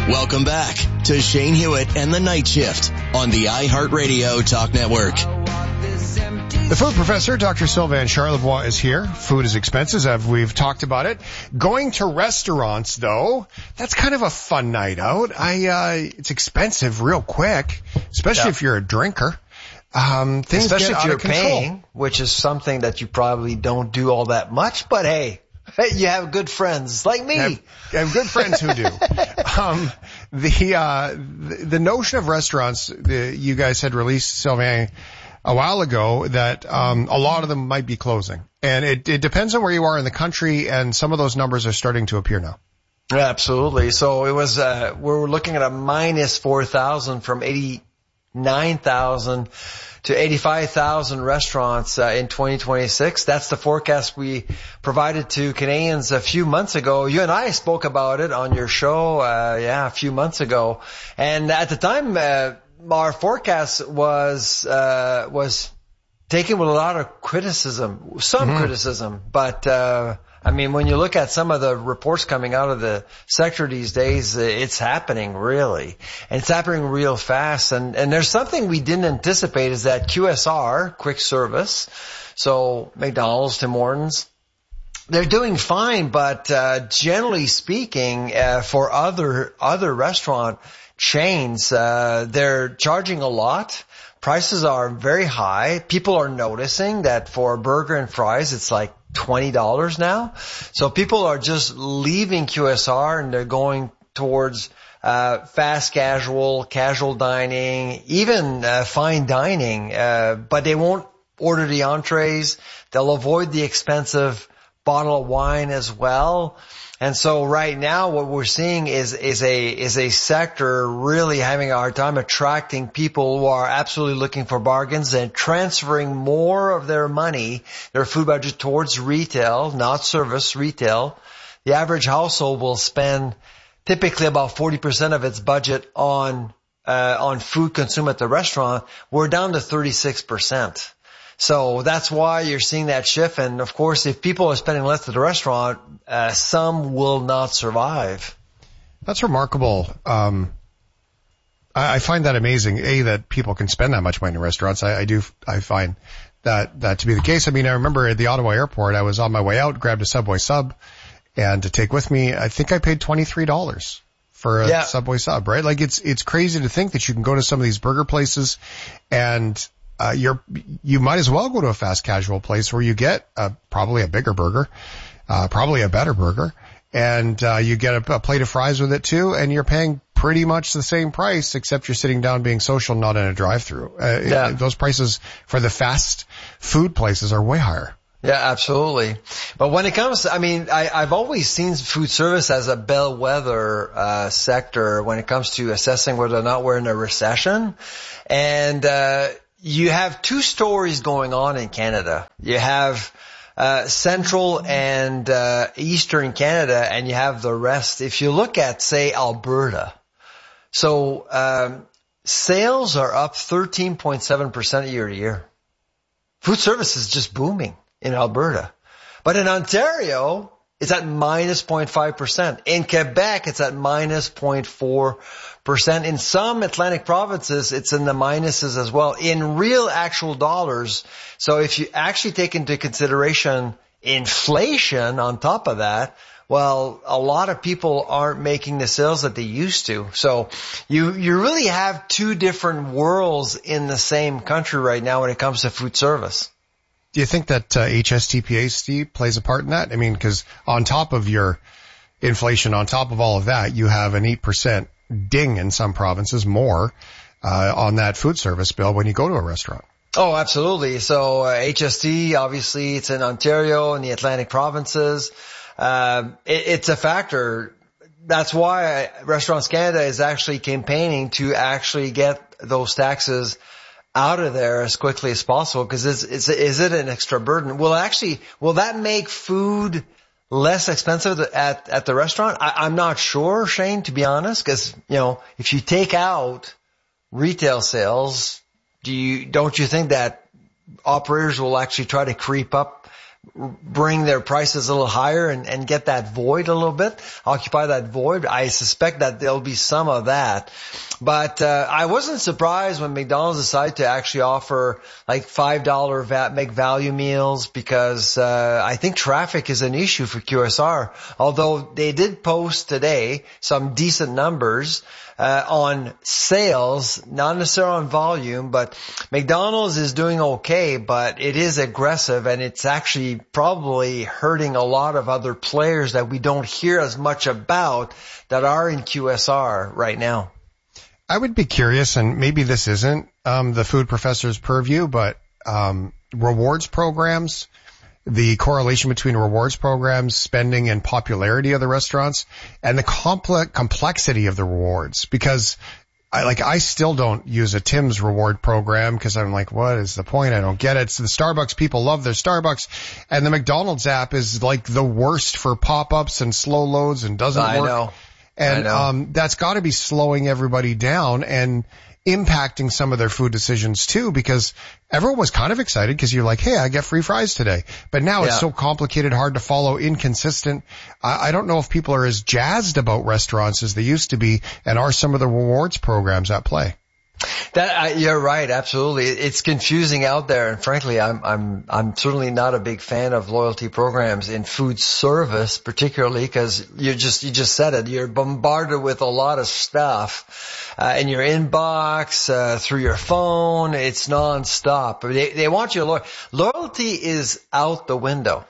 Welcome back to Shane Hewitt and the Night Shift on the iHeartRadio Talk Network. The food professor, Dr. Sylvain Charlebois, is here. Food is expensive. We've talked about it. Going to restaurants, though, that's kind of a fun night out. It's expensive real quick, especially if you're a drinker. Things especially get if out you're of control. paying, which is something that you probably don't do all that much. But hey, you have good friends like me. I have good friends who do. The notion of restaurants, you guys had released, Sylvain, a while ago that a lot of them might be closing. And it depends on where you are in the country, and some of those numbers are starting to appear now. Absolutely. So it was, we're looking at a minus 4,000 from 89,000 to 85,000 restaurants in 2026. That's the forecast we provided to Canadians a few months ago. You and I spoke about it on your show, a few months ago. And at the time, our forecast was taken with a lot of criticism, criticism, but, when you look at some of the reports coming out of the sector these days, it's happening really. And it's happening real fast. And there's something we didn't anticipate is that QSR, quick service, so McDonald's, Tim Hortons, they're doing fine, but, generally speaking, for other restaurant chains, they're charging a lot. Prices are very high. People are noticing that for a burger and fries, it's like $20 now. So people are just leaving QSR and they're going towards fast casual dining, even fine dining, but they won't order the entrees. They'll avoid the expensive bottle of wine as well. And so right now what we're seeing is a sector really having a hard time attracting people who are absolutely looking for bargains and transferring more of their money, their food budget towards retail, not service, retail. The average household will spend typically about 40% of its budget on food consumed at the restaurant. We're down to 36%. So that's why you're seeing that shift. And of course, if people are spending less at the restaurant, some will not survive. That's remarkable. I find that amazing, that people can spend that much money in restaurants. I find that to be the case. I remember at the Ottawa airport, I was on my way out, grabbed a Subway sub, and to take with me, I think I paid $23 for a Subway sub, right? Like it's crazy to think that you can go to some of these burger places and you might as well go to a fast casual place where you get probably a bigger burger, probably a better burger, and you get a plate of fries with it too, and you're paying pretty much the same price, except you're sitting down being social, not in a drive-through. Those prices for the fast food places are way higher. Yeah, absolutely. But when it comes to, I've always seen food service as a bellwether sector when it comes to assessing whether or not we're in a recession. And you have two stories going on in Canada. You have central and eastern Canada, and you have the rest. If you look at, say, Alberta, so sales are up 13.7% year to year. Food service is just booming in Alberta. But in Ontario, it's at minus 0.5%. In Quebec, it's at minus 0.4%. In some Atlantic provinces, it's in the minuses as well. In real actual dollars, so if you actually take into consideration inflation on top of that, well, a lot of people aren't making the sales that they used to. So you really have two different worlds in the same country right now when it comes to food service. Do you think that HSTPA, Steve, plays a part in that? Because on top of your inflation, on top of all of that, you have an 8% ding in some provinces more on that food service bill when you go to a restaurant. Oh, absolutely. So HST, obviously, it's in Ontario and the Atlantic provinces. It's a factor. That's why Restaurants Canada is actually campaigning to actually get those taxes out of there as quickly as possible, because is it an extra burden? Will that make food less expensive at the restaurant? I'm not sure, Shane, to be honest, because, if you take out retail sales, don't you think that operators will actually try to creep up bring their prices a little higher and get that void a little bit, occupy that void. I suspect that there'll be some of that. But I wasn't surprised when McDonald's decided to actually offer like $5 make value meals, because I think traffic is an issue for QSR. Although they did post today some decent numbers on sales, not necessarily on volume, but McDonald's is doing okay, but it is aggressive, and it's actually probably hurting a lot of other players that we don't hear as much about that are in QSR right now. I would be curious, and maybe this isn't the food professor's purview, but rewards programs, the correlation between rewards programs, spending, and popularity of the restaurants, and the complexity of the rewards. Because I still don't use a Tim's reward program because I'm like, what is the point? I don't get it. So the Starbucks people love their Starbucks, and the McDonald's app is like the worst for pop-ups and slow loads and doesn't work. I know. And that's got to be slowing everybody down and impacting some of their food decisions too, because everyone was kind of excited because you're like, hey, I get free fries today. But now it's so complicated, hard to follow, inconsistent. I don't know if people are as jazzed about restaurants as they used to be, and are some of the rewards programs at play. You're right, absolutely. It's confusing out there, and frankly, I'm certainly not a big fan of loyalty programs in food service, particularly because you just said it. You're bombarded with a lot of stuff in your inbox, through your phone. It's nonstop. They want you loyalty is out the window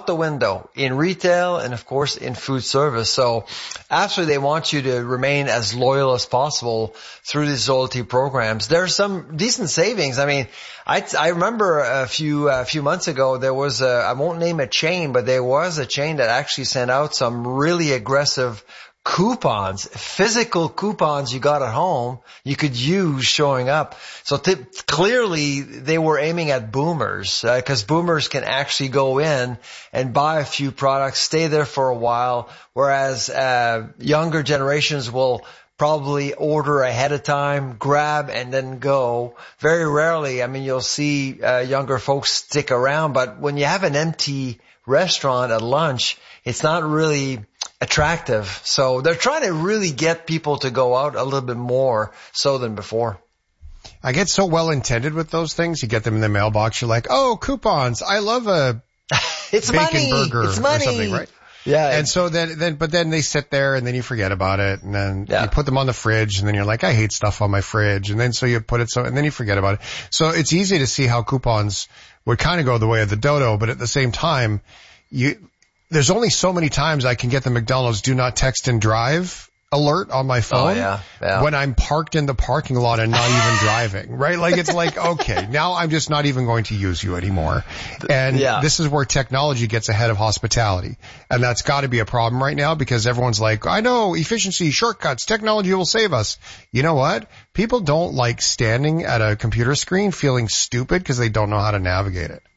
in retail and of course in food service. So absolutely they want you to remain as loyal as possible through these loyalty programs. There's some decent savings. I mean, I remember a few months ago there was I won't name a chain, but there was a chain that actually sent out some really aggressive coupons, physical coupons you got at home you could use showing up. So clearly they were aiming at boomers, because boomers can actually go in and buy a few products, stay there for a while, whereas younger generations will probably order ahead of time, grab, and then go. Very rarely, I mean, you'll see younger folks stick around, but when you have an empty restaurant at lunch, it's not really attractive. So they're trying to really get people to go out a little bit more so than before. I get so well intended with those things. You get them in the mailbox. You're like, oh, coupons. I love a it's bacon money. burger It's or money. something, right? Yeah. And so but then they sit there and then you forget about it, and then you put them on the fridge, and then you're like, I hate stuff on my fridge. And then so you put it and then you forget about it. So it's easy to see how coupons would kind of go the way of the dodo, but at the same time, there's only so many times I can get the McDonald's do not text and drive alert on my phone when I'm parked in the parking lot and not even driving, right? Like it's like, okay, now I'm just not even going to use you anymore. And this is where technology gets ahead of hospitality. And that's got to be a problem right now, because everyone's like, I know, efficiency, shortcuts, technology will save us. You know what? People don't like standing at a computer screen feeling stupid because they don't know how to navigate it.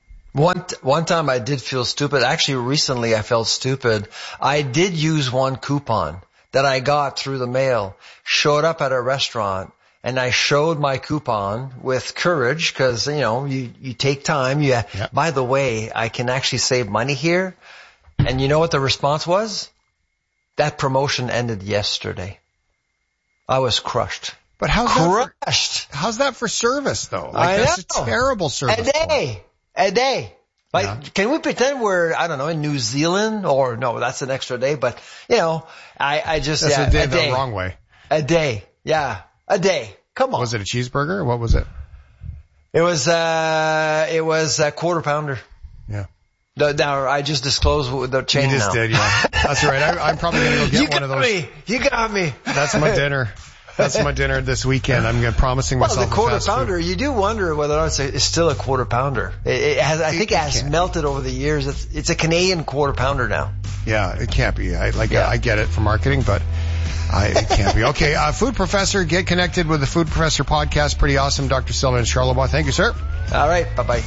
One time I did feel stupid. Actually, recently I felt stupid. I did use one coupon that I got through the mail, showed up at a restaurant, and I showed my coupon with courage, because, you know, you take time. By the way, I can actually save money here. And you know what the response was? That promotion ended yesterday. I was crushed. But how's that for service though? Like, that's a terrible service. A day. Like, can we pretend we're, I don't know, in New Zealand? Or no, that's an extra day. But, you know, I just, that's a day the wrong way. A day. Yeah. A day. Come on. Was it a cheeseburger? What was it? It was a quarter pounder. Yeah. Now, I just disclosed the chain now. You just did, yeah. That's right. I'm probably going to go get one of those. You got me. That's my dinner. That's my dinner this weekend. I'm promising myself the quarter pounder, food. You do wonder whether or not it's still a quarter pounder. I think it has melted over the years. It's a Canadian quarter pounder now. Yeah, it can't be. I get it for marketing, but it can't be. Okay, Food Professor, get connected with the Food Professor podcast. Pretty awesome. Dr. Sylvain Charlebois. Thank you, sir. All right. Bye-bye.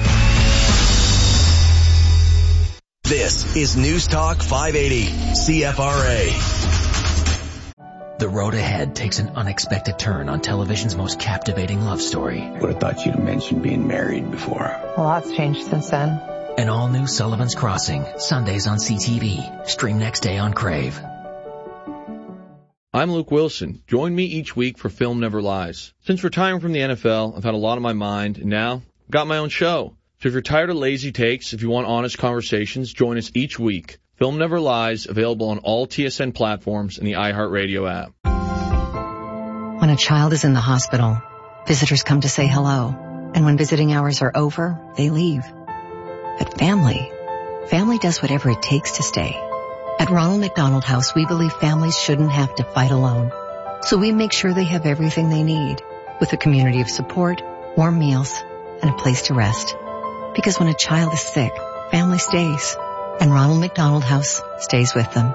This is News Talk 580, CFRA. The road ahead takes an unexpected turn on television's most captivating love story. Would have thought you'd have mentioned being married before. A lot's changed since then. An all-new Sullivan's Crossing, Sundays on CTV. Stream next day on Crave. I'm Luke Wilson. Join me each week for Film Never Lies. Since retiring from the NFL, I've had a lot on my mind, and now I've got my own show. So if you're tired of lazy takes, if you want honest conversations, join us each week. Film Never Lies, available on all TSN platforms and the iHeartRadio app. When a child is in the hospital, visitors come to say hello. And when visiting hours are over, they leave. But family does whatever it takes to stay. At Ronald McDonald House, we believe families shouldn't have to fight alone. So we make sure they have everything they need, with a community of support, warm meals, and a place to rest. Because when a child is sick, family stays, and Ronald McDonald House stays with them.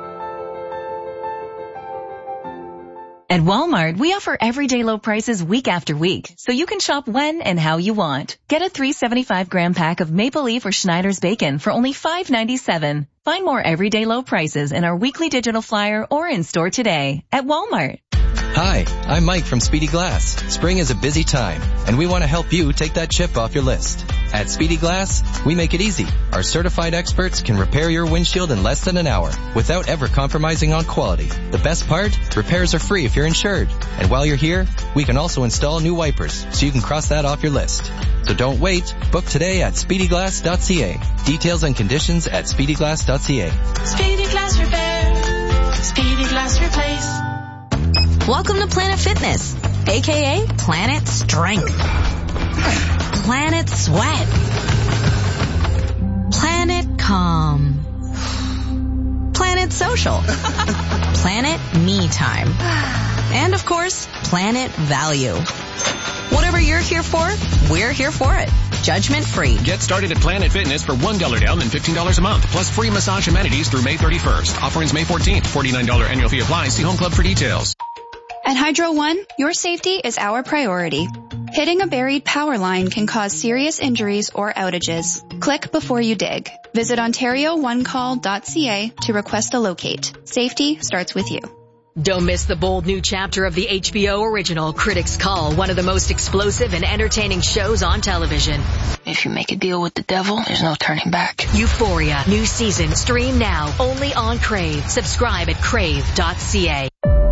At Walmart, we offer everyday low prices week after week, so you can shop when and how you want. Get a 375-gram pack of Maple Leaf or Schneider's bacon for only $5.97. Find more everyday low prices in our weekly digital flyer or in store today at Walmart. Hi, I'm Mike from Speedy Glass. Spring is a busy time, and we want to help you take that chip off your list. At Speedy Glass, we make it easy. Our certified experts can repair your windshield in less than an hour without ever compromising on quality. The best part? Repairs are free if you're insured. And while you're here, we can also install new wipers so you can cross that off your list. So don't wait. Book today at speedyglass.ca. Details and conditions at speedyglass.ca. Speedy Glass Repair. Speedy Glass Replace. Welcome to Planet Fitness, aka Planet Strength, Planet Sweat, Planet Calm, Planet Social, Planet Me Time, and of course, Planet Value. Whatever you're here for, we're here for it. Judgment free. Get started at Planet Fitness for $1 down and $15 a month, plus free massage amenities through May 31st. Offer ends May 14th. $49 annual fee applies. See Home Club for details. At Hydro One, your safety is our priority. Hitting a buried power line can cause serious injuries or outages. Click before you dig. Visit OntarioOneCall.ca to request a locate. Safety starts with you. Don't miss the bold new chapter of the HBO original Critics Call, one of the most explosive and entertaining shows on television. If you make a deal with the devil, there's no turning back. Euphoria, new season, stream now, only on Crave. Subscribe at crave.ca.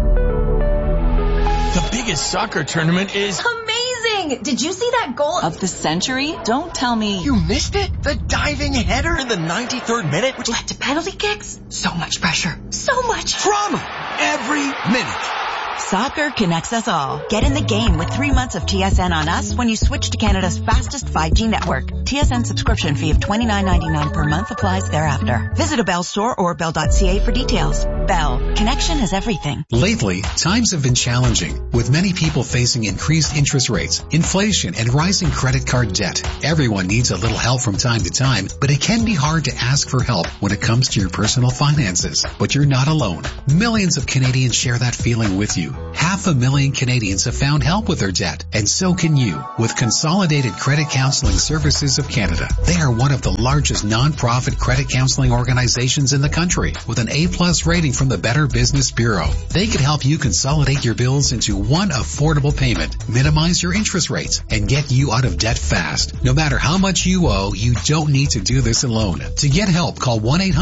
The biggest soccer tournament is amazing! Did you see that goal of the century? Don't tell me you missed it? The diving header in the 93rd minute, which led to penalty kicks? So much pressure. So much drama every minute. Soccer connects us all. Get in the game with 3 months of TSN on us when you switch to Canada's fastest 5G network. TSN subscription fee of $29.99 per month applies thereafter. Visit a Bell store or bell.ca for details. Bell. Connection is everything. Lately, times have been challenging, with many people facing increased interest rates, inflation, and rising credit card debt. Everyone needs a little help from time to time, but it can be hard to ask for help when it comes to your personal finances. But you're not alone. Millions of Canadians share that feeling with you. 500,000 Canadians have found help with their debt, and so can you with Consolidated Credit Counseling Services of Canada. They are one of the largest non-profit credit counseling organizations in the country with an A+ rating from the Better Business Bureau. They can help you consolidate your bills into one affordable payment, minimize your interest rates, and get you out of debt fast. No matter how much you owe, you don't need to do this alone. To get help, call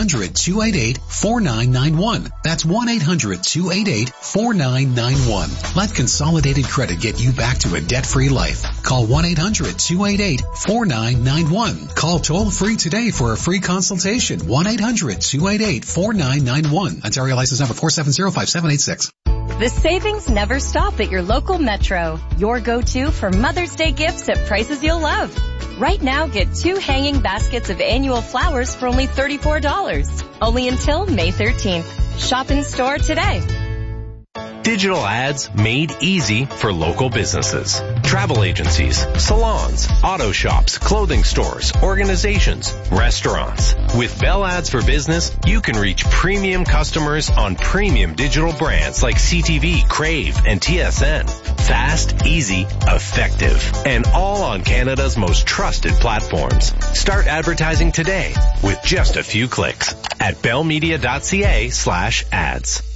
1-800-288-4991. That's 1-800-288-4991. Let Consolidated Credit get you back to a debt-free life. Call 1-800-288-4991. Call toll-free today for a free consultation. 1-800-288-4991. Ontario license number 4705786. The savings never stop at your local Metro. Your go-to for Mother's Day gifts at prices you'll love. Right now, get 2 hanging baskets of annual flowers for only $34. Only until May 13th. Shop in store today. Digital ads made easy for local businesses. Travel agencies, salons, auto shops, clothing stores, organizations, restaurants. With Bell Ads for Business, you can reach premium customers on premium digital brands like CTV, Crave, and TSN. Fast, easy, effective, and all on Canada's most trusted platforms. Start advertising today with just a few clicks at bellmedia.ca/ads.